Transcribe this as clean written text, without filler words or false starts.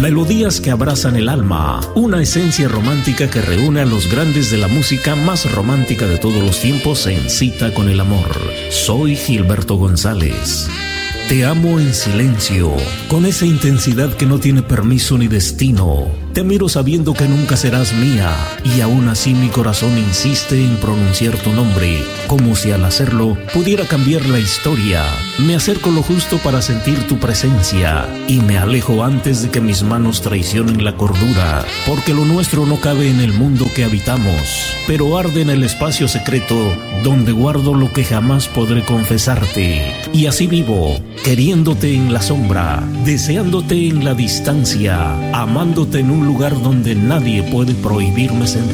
Melodías que abrazan el alma, una esencia romántica que reúne a los grandes de la música más romántica de todos los tiempos en Cita con el Amor. Soy Gilberto González. Te amo en silencio, con esa intensidad que no tiene permiso ni destino. Te miro sabiendo que nunca serás mía, y aún así mi corazón insiste en pronunciar tu nombre, como si al hacerlo pudiera cambiar la historia. Me acerco lo justo para sentir tu presencia, y me alejo antes de que mis manos traicionen la cordura, porque lo nuestro no cabe en el mundo que habitamos, pero arde en el espacio secreto, donde guardo lo que jamás podré confesarte. Y así vivo, queriéndote en la sombra, deseándote en la distancia, amándote en un lugar donde nadie puede prohibirme sentir.